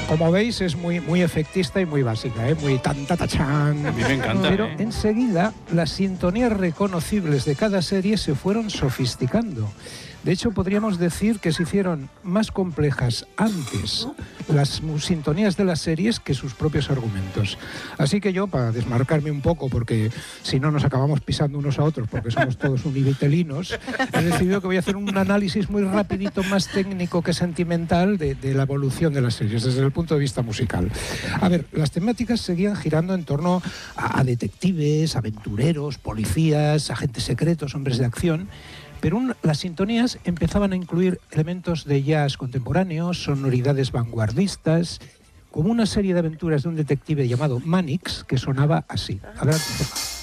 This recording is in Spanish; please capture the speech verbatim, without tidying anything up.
Como veis, es muy, muy efectista y muy básica, ¿eh? Muy tan, ta, ta, chan. A mí me encanta. Pero ¿eh? enseguida las sintonías reconocibles de cada serie se fueron sofisticando. De hecho, podríamos decir que se hicieron más complejas antes las sintonías de las series que sus propios argumentos. Así que yo, para desmarcarme un poco, porque si no nos acabamos pisando unos a otros, porque somos todos univitelinos, he decidido que voy a hacer un análisis muy rapidito, más técnico que sentimental, de, de la evolución de las series, desde el punto de vista musical. A ver, las temáticas seguían girando en torno a, a detectives, aventureros, policías, agentes secretos, hombres de acción. Pero un, las sintonías empezaban a incluir elementos de jazz contemporáneos, sonoridades vanguardistas, como una serie de aventuras de un detective llamado Mannix, que sonaba así. Adelante.